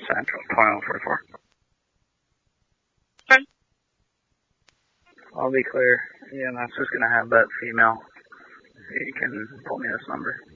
Central, 2044. Okay. I'll be clear. EMS is going to have that female. You can pull me this number.